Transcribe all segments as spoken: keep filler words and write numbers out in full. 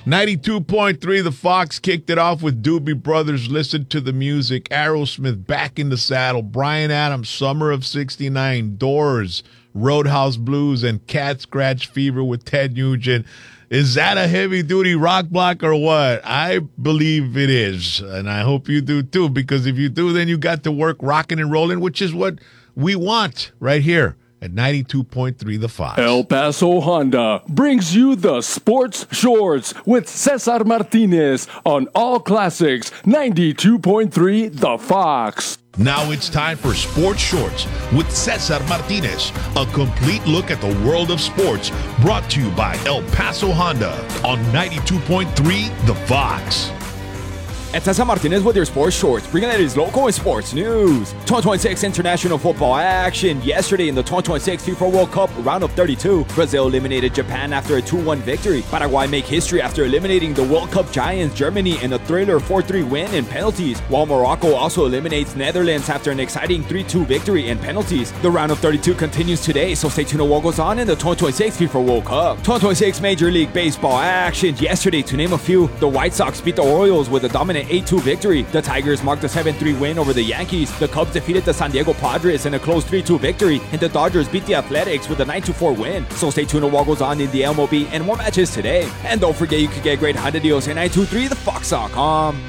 ninety-two point three, the Fox kicked it off with Doobie Brothers, Listen to the Music, Aerosmith, Back in the Saddle, Bryan Adams, Summer of sixty-nine, Doors, Roadhouse Blues, and Cat Scratch Fever with Ted Nugent. Is that a heavy-duty rock block or what? I believe it is, and I hope you do too, because if you do, then you got to work rocking and rolling, which is what we want right here at ninety-two point three The Fox. El Paso Honda brings you the Sports Shorts with Cesar Martinez on All Classics ninety-two point three The Fox. Now it's time for Sports Shorts with Cesar Martinez, a complete look at the world of sports, brought to you by El Paso Honda on ninety-two point three The Fox. It's Cesar Martinez with your Sports Shorts, bringing that is local and sports news. twenty twenty-six international football action. Yesterday in the twenty twenty-six FIFA World Cup round of thirty-two, Brazil eliminated Japan after a two one victory. Paraguay make history after eliminating the World Cup giants Germany in a thriller four three win in penalties, while Morocco also eliminates Netherlands after an exciting three two victory in penalties. The round of thirty-two continues today, so stay tuned to what goes on in the twenty twenty-six FIFA World Cup. twenty twenty-six Major League Baseball action. Yesterday, to name a few, the White Sox beat the Orioles with a dominant eight two victory. The Tigers marked a seven three win over the Yankees. The Cubs defeated the San Diego Padres in a close three two victory. And the Dodgers beat the Athletics with a nine two four win. So stay tuned to what goes on in the M L B and more matches today. And don't forget you can get great Honda deals at nine two three the fox dot com.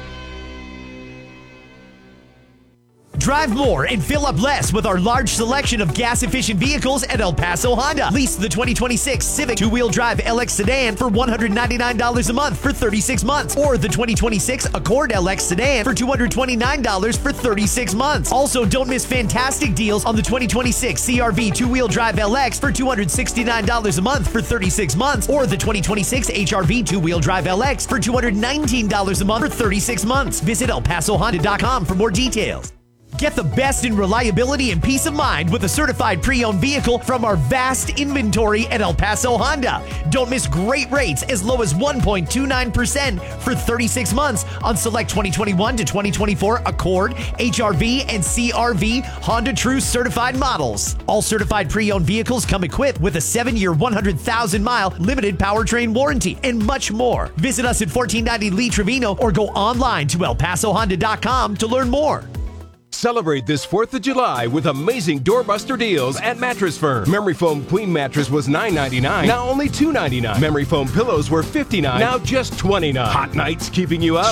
Drive more and fill up less with our large selection of gas-efficient vehicles at El Paso Honda. Lease the twenty twenty-six Civic two-wheel drive L X sedan for one hundred ninety-nine dollars a month for thirty-six months. Or the twenty twenty-six Accord L X sedan for two hundred twenty-nine dollars for thirty-six months. Also, don't miss fantastic deals on the twenty twenty-six C R V two-wheel drive L X for two hundred sixty-nine dollars a month for thirty-six months. Or the twenty twenty-six H R V two-wheel drive L X for two hundred nineteen dollars a month for thirty-six months. Visit El Paso Honda dot com for more details. Get the best in reliability and peace of mind with a certified pre-owned vehicle from our vast inventory at El Paso Honda. Don't miss great rates as low as one point two nine percent for thirty-six months on select twenty twenty-one to twenty twenty-four Accord, H R V, and C R V Honda True certified models. All certified pre-owned vehicles come equipped with a seven-year, one hundred thousand mile limited powertrain warranty and much more. Visit us at fourteen ninety Lee Trevino or go online to El Paso Honda dot com to learn more. Celebrate this fourth of July with amazing doorbuster deals at Mattress Firm. Memory foam queen mattress was nine ninety-nine, now only two ninety-nine. Memory foam pillows were fifty-nine, now just twenty-nine. Hot nights keeping you up?